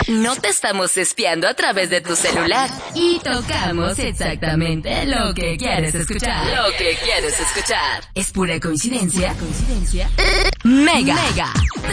No te estamos espiando a través de tu celular. Y tocamos exactamente lo que quieres escuchar. Lo que quieres escuchar. ¿Es pura coincidencia? Mega.